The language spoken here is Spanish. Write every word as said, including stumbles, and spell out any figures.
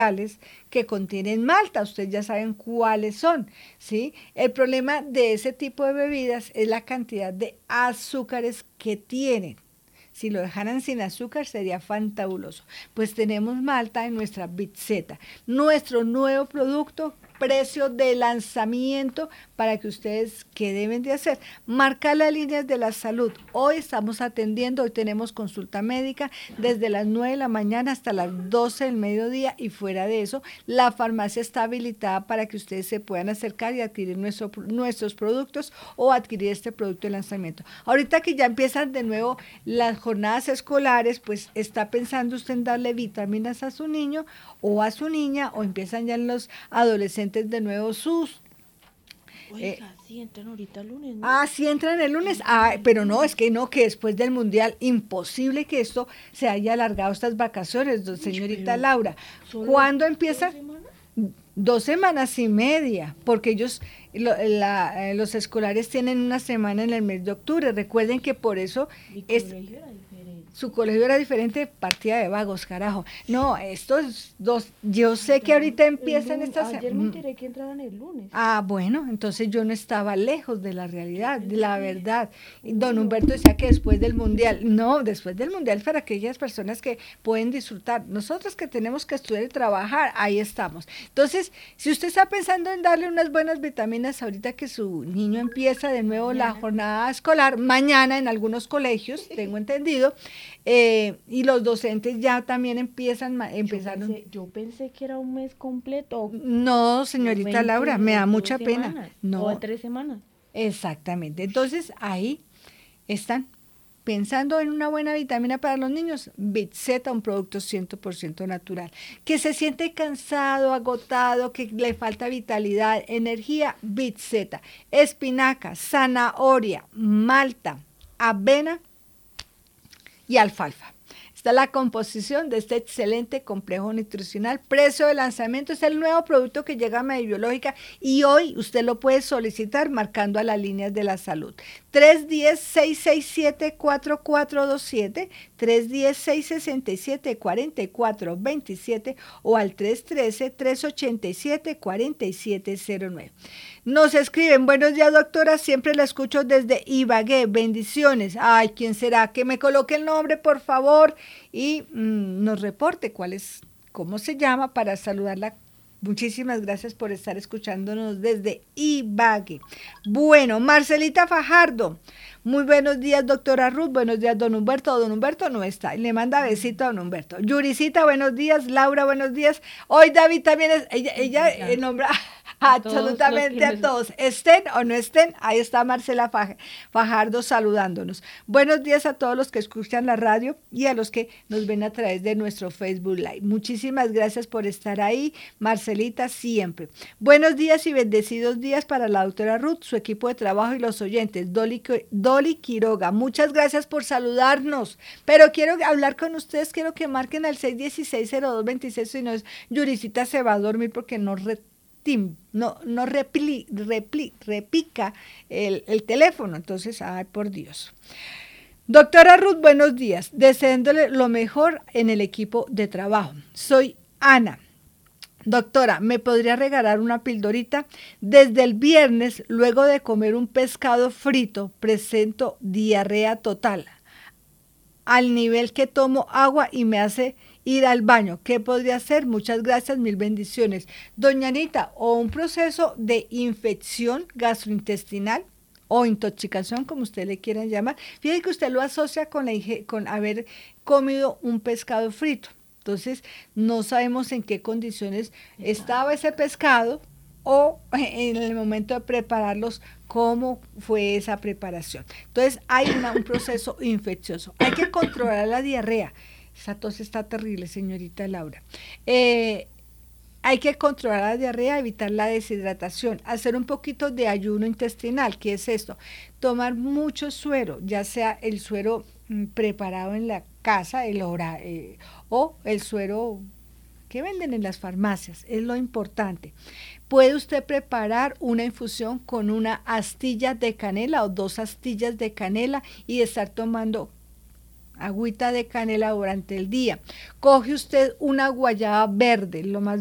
que contienen malta, ustedes ya saben cuáles son, ¿sí? El problema de ese tipo de bebidas es la cantidad de azúcares que tienen. Si lo dejaran sin azúcar sería fantabuloso. Pues tenemos malta en nuestra Bitzeta, nuestro nuevo producto, precio de lanzamiento para que ustedes, ¿qué deben de hacer? Marcar las líneas de la salud. Hoy estamos atendiendo, hoy tenemos consulta médica desde las nueve de la mañana hasta las doce del mediodía y fuera de eso, la farmacia está habilitada para que ustedes se puedan acercar y adquirir nuestro, nuestros productos o adquirir este producto de lanzamiento. Ahorita que ya empiezan de nuevo las jornadas escolares, pues está pensando usted en darle vitaminas a su niño o a su niña, o empiezan ya en los adolescentes de nuevo sus... Oiga, eh, sí entran ahorita el lunes, ¿no? Ah, sí entran el lunes, ah, pero no, es que no, que después del Mundial, imposible que esto se haya alargado estas vacaciones, do- señorita Pero Laura. ¿solo ¿Cuándo dos empieza? semanas? Dos semanas y media, porque ellos, lo- la- eh, los escolares tienen una semana en el mes de octubre. Recuerden que por eso Mi es, colegio era diferente. su colegio era diferente, partida de vagos, carajo. No, estos dos, yo sé que ahorita El empiezan lunes- estas... Ayer me enteré que entraban el lunes. Ah, bueno, entonces yo no estaba lejos de la realidad, de la verdad. Y don Uno. Humberto decía que después del Mundial, no, después del Mundial para aquellas personas que pueden disfrutar. Nosotros que tenemos que estudiar y trabajar, ahí estamos. Entonces, si usted está pensando en darle unas buenas vitaminas ahorita que su niño empieza de nuevo la Mañana. jornada escolar, mañana en algunos colegios, tengo entendido, eh, y los docentes ya también empiezan, ma- Yo empezaron. pensé, yo pensé que era un mes completo. No, o señorita veinte Laura, me o da dos mucha pena. semanas, O No, tres semanas. exactamente. Entonces, ahí están pensando en una buena vitamina para los niños. Bitzeta, un producto cien por ciento natural. Que se siente cansado, agotado, que le falta vitalidad, energía, Bitzeta. Espinaca, zanahoria, malta, avena y alfalfa. Esta es la composición de este excelente complejo nutricional. Precio de lanzamiento es el nuevo producto que llega a Medibiológica y hoy usted lo puede solicitar marcando a las líneas de la salud. tres uno cero, seis seis siete, cuatro cuatro dos siete, tres uno cero, seis seis siete, cuatro cuatro dos siete o al tres uno tres, tres ocho siete, cuatro siete cero nueve. Nos escriben, buenos días doctora, siempre la escucho desde Ibagué, bendiciones. Ay, ¿quién será? Que me coloque el nombre, por favor, y mmm, nos reporte cuál es, cómo se llama para saludarla. Muchísimas gracias por estar escuchándonos desde Ibagué. Bueno, Marcelita Fajardo, muy buenos días, doctora Ruth, buenos días, don Humberto. Don Humberto no está, le manda besito a don Humberto. Yuricita, buenos días, Laura, buenos días. Hoy David también es, ella, ella eh, nombra A todos los absolutamente que a nos- todos, estén o no estén, ahí está Marcela Faj- Fajardo saludándonos. Buenos días a todos los que escuchan la radio y a los que nos ven a través de nuestro Facebook Live. Muchísimas gracias por estar ahí, Marcelita, siempre. Buenos días y bendecidos días para la doctora Ruth, su equipo de trabajo y los oyentes. Dolly, Dolly Quiroga, muchas gracias por saludarnos, pero quiero hablar con ustedes, quiero que marquen al seis uno seis, cero dos dos seis, si no es Yuricita se va a dormir porque no re Tim, no, no repli, repli, repica el, el teléfono, entonces, ay, por Dios. Doctora Ruth, buenos días, deseándole lo mejor en el equipo de trabajo. Soy Ana. Doctora, ¿me podría regalar una pildorita? Desde el viernes, luego de comer un pescado frito, presento diarrea total, al nivel que tomo agua y me hace ir al baño. ¿Qué podría hacer? Muchas gracias, mil bendiciones. Doña Anita, o un proceso de infección gastrointestinal o intoxicación, como usted le quiera llamar. Fíjese que usted lo asocia con, la, con haber comido un pescado frito. Entonces, no sabemos en qué condiciones estaba ese pescado o en el momento de prepararlos, cómo fue esa preparación. Entonces, hay una, un proceso infeccioso. Hay que controlar la diarrea. Esa tos está terrible, señorita Laura. Eh, hay que controlar la diarrea, evitar la deshidratación, hacer un poquito de ayuno intestinal. ¿Qué es esto? Tomar mucho suero, ya sea el suero mm, preparado en la casa, el ora, eh, o el suero que venden en las farmacias, es lo importante. Puede usted preparar una infusión con una astilla de canela o dos astillas de canela y estar tomando agüita de canela durante el día. Coge usted una guayaba verde, lo más